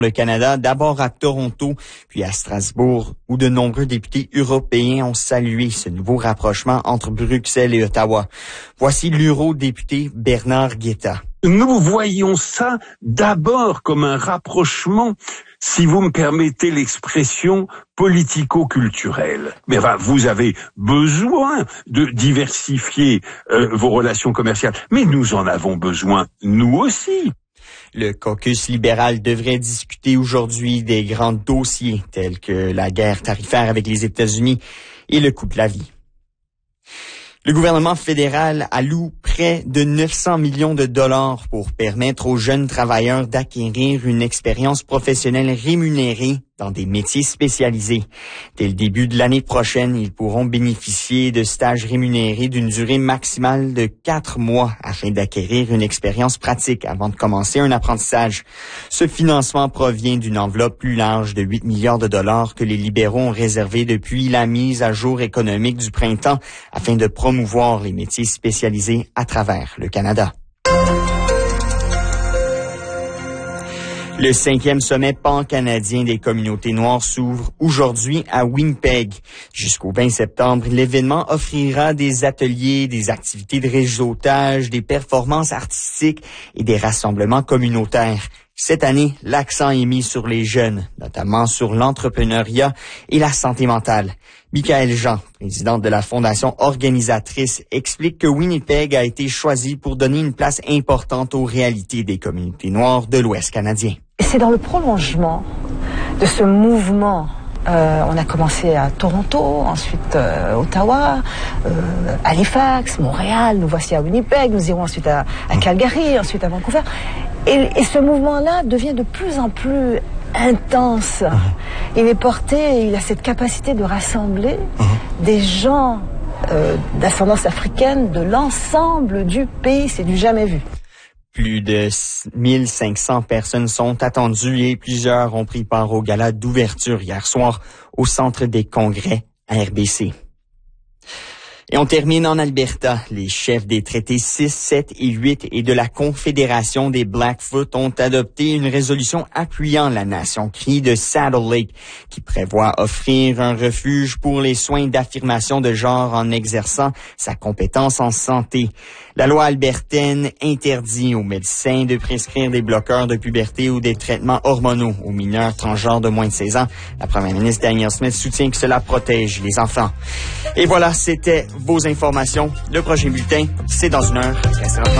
le Canada, d'abord à Toronto, puis à Strasbourg, où de nombreux députés européens ont salué ce nouveau rapprochement entre Bruxelles et Ottawa. Voici l'eurodéputé Bernard Guetta. Nous voyons ça d'abord comme un rapprochement, si vous me permettez l'expression, politico-culturel. Mais enfin, vous avez besoin de diversifier vos relations commerciales, mais nous en avons besoin, nous aussi. Le caucus libéral devrait discuter aujourd'hui des grands dossiers tels que la guerre tarifaire avec les États-Unis et le coût de la vie. Le gouvernement fédéral alloue près de 900 millions de dollars pour permettre aux jeunes travailleurs d'acquérir une expérience professionnelle rémunérée dans des métiers spécialisés. Dès le début de l'année prochaine, ils pourront bénéficier de stages rémunérés d'une durée maximale de 4 mois afin d'acquérir une expérience pratique avant de commencer un apprentissage. Ce financement provient d'une enveloppe plus large de 8 milliards de dollars que les libéraux ont réservé depuis la mise à jour économique du printemps afin de promouvoir les métiers spécialisés à travers le Canada. Le 5e sommet pan-canadien des communautés noires s'ouvre aujourd'hui à Winnipeg. Jusqu'au 20 septembre, l'événement offrira des ateliers, des activités de réseautage, des performances artistiques et des rassemblements communautaires. Cette année, l'accent est mis sur les jeunes, notamment sur l'entrepreneuriat et la santé mentale. Michaël Jean, présidente de la fondation organisatrice, explique que Winnipeg a été choisi pour donner une place importante aux réalités des communautés noires de l'Ouest canadien. C'est dans le prolongement de ce mouvement. On a commencé à Toronto, ensuite Ottawa, Halifax, Montréal, nous voici à Winnipeg, nous irons ensuite à Calgary, ensuite à Vancouver. Et ce mouvement-là devient de plus en plus intense. Il est porté, il a cette capacité de rassembler des gens d'ascendance africaine de l'ensemble du pays, c'est du jamais vu. Plus de 1500 personnes sont attendues et plusieurs ont pris part au gala d'ouverture hier soir au Centre des congrès à RBC. Et on termine en Alberta. Les chefs des traités 6, 7 et 8 et de la Confédération des Blackfoot ont adopté une résolution appuyant la nation crie de Saddle Lake qui prévoit offrir un refuge pour les soins d'affirmation de genre en exerçant sa compétence en santé. La loi albertaine interdit aux médecins de prescrire des bloqueurs de puberté ou des traitements hormonaux aux mineurs transgenres de moins de 16 ans. La première ministre Danielle Smith soutient que cela protège les enfants. Et voilà, c'était vos informations. Le prochain bulletin, c'est dans une heure. Restez là.